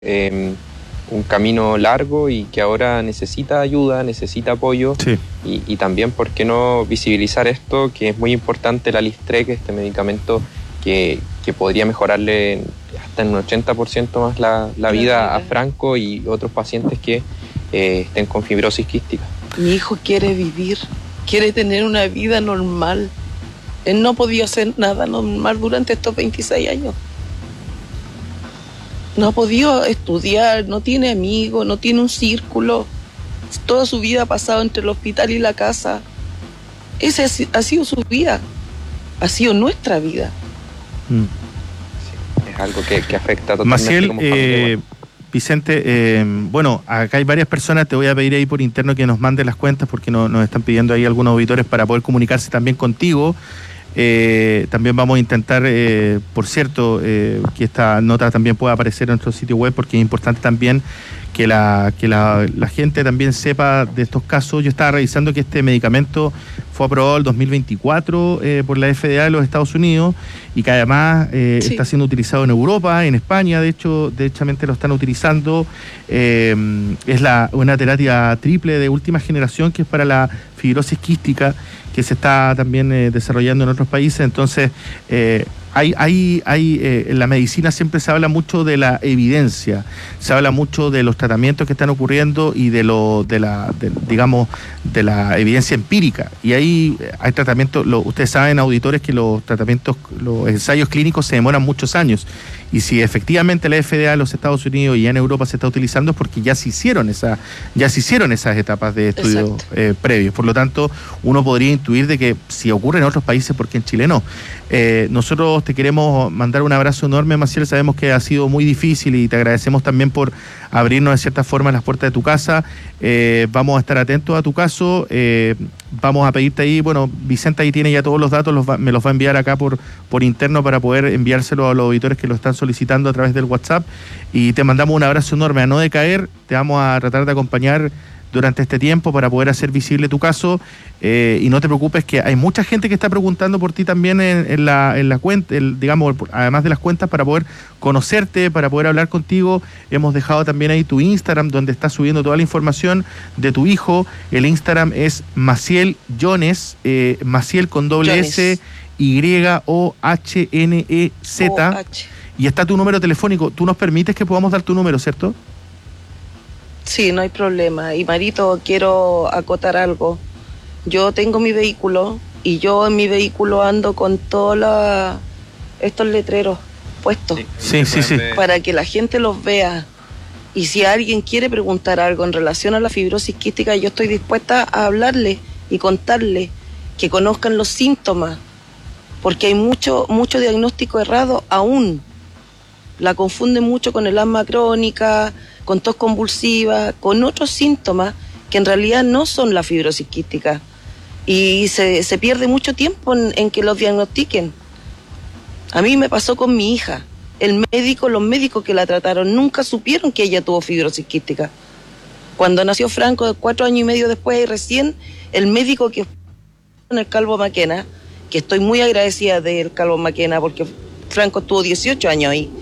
un camino largo y que ahora necesita ayuda, necesita apoyo. Sí. Y también, ¿por qué no visibilizar esto? Que es muy importante, la Listrec, este medicamento que podría mejorarle hasta en un 80% más la vida a Franco y otros pacientes que estén con fibrosis quística. Mi hijo quiere vivir, quiere tener una vida normal. Él no podía hacer nada normal durante estos 26 años. No ha podido estudiar, no tiene amigos, no tiene un círculo. Toda su vida ha pasado entre el hospital y la casa. Esa ha sido su vida, ha sido nuestra vida. Sí, es algo que afecta totalmente. Maciel, como familia. Vicente, bueno, acá hay varias personas, te voy a pedir ahí por interno que nos manden las cuentas porque nos están pidiendo ahí algunos auditores para poder comunicarse también contigo. También vamos a intentar, por cierto, que esta nota también pueda aparecer en nuestro sitio web, porque es importante también que la gente también sepa de estos casos. Yo estaba revisando que este medicamento fue aprobado en 2024 por la FDA de los Estados Unidos y que además Sí. está siendo utilizado en Europa, en España, de hecho, derechamente lo están utilizando. Es una terapia triple de última generación que es para la fibrosis quística, que se está también desarrollando en otros países. Entonces, en la medicina siempre se habla mucho de la evidencia, se habla mucho de los tratamientos que están ocurriendo y de la evidencia empírica. Y ahí hay tratamientos, ustedes saben, auditores, que los ensayos clínicos se demoran muchos años. Y si efectivamente la FDA en los Estados Unidos y en Europa se está utilizando es porque ya se hicieron esas etapas de estudio previos. Por lo tanto, uno podría intuir de que si ocurre en otros países, ¿por qué en Chile no? Nosotros te queremos mandar un abrazo enorme, Maciel. Sabemos que ha sido muy difícil y te agradecemos también por abrirnos de cierta forma las puertas de tu casa. Vamos a estar atentos a tu caso. Vamos a pedirte ahí, bueno, Vicente ahí tiene ya todos los datos, me los va a enviar acá por interno para poder enviárselo a los auditores que lo están solicitando a través del WhatsApp, y te mandamos un abrazo enorme. A no decaer, te vamos a tratar de acompañar durante este tiempo para poder hacer visible tu caso, y no te preocupes que hay mucha gente que está preguntando por ti también en la cuenta, digamos, además de las cuentas, para poder conocerte, para poder hablar contigo. Hemos dejado también ahí tu Instagram, donde estás subiendo toda la información de tu hijo. El Instagram es Maciel Yones, Maciel con doble S, YOHNEZ, y está tu número telefónico. Tú nos permites que podamos dar tu número, ¿cierto? Sí, no hay problema. Y Marito, quiero acotar algo. Yo tengo mi vehículo y yo en mi vehículo ando con todos estos letreros puestos. Sí. Para que la gente los vea. Y si alguien quiere preguntar algo en relación a la fibrosis quística, yo estoy dispuesta a hablarle y contarle, que conozcan los síntomas, porque hay mucho diagnóstico errado aún. La confunden mucho con el asma crónica, con tos convulsiva, con otros síntomas que en realidad no son la fibrosis quística. Y se pierde mucho tiempo en que los diagnostiquen. A mí me pasó con mi hija. Los médicos que la trataron nunca supieron que ella tuvo fibrosis quística. Cuando nació Franco, 4 años y medio después, y recién el médico que en el Calvo Maquena, que estoy muy agradecida del Calvo Maquena porque Franco estuvo 18 años ahí.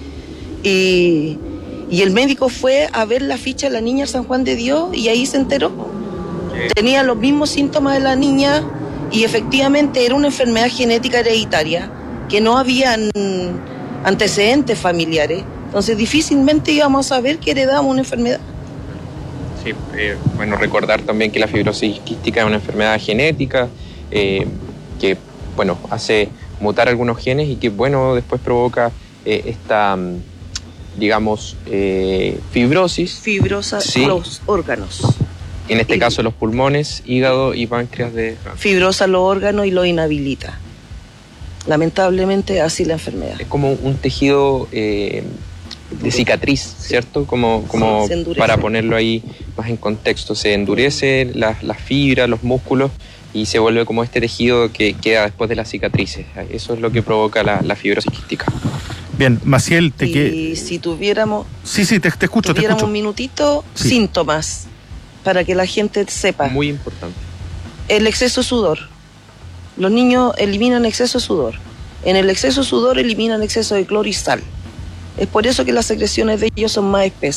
Y el médico fue a ver la ficha de la niña San Juan de Dios y ahí se enteró. Tenía los mismos síntomas de la niña y efectivamente era una enfermedad genética hereditaria, que no habían antecedentes familiares. Entonces difícilmente íbamos a saber que heredamos una enfermedad. Sí, bueno, recordar también que la fibrosis quística es una enfermedad genética que, bueno, hace mutar algunos genes y que, bueno, después provoca esta... digamos, fibrosis. Fibrosa, sí. Los órganos. En este caso los pulmones, hígado y páncreas de... Fibrosa los órganos y lo inhabilita. Lamentablemente así la enfermedad. Es como un tejido de cicatriz, ¿cierto? Como sí, para ponerlo ahí más en contexto. Se endurece las fibras, los músculos, y se vuelve como este tejido que queda después de las cicatrices. Eso es lo que provoca la fibrosis quística. Bien, Maciel, si tuviéramos... Sí, te escucho. Tuviéramos un minutito, sí. Síntomas, para que la gente sepa. Muy importante. El exceso de sudor. Los niños eliminan exceso de sudor. En el exceso de sudor eliminan exceso de cloro y sal. Es por eso que las secreciones de ellos son más espesas.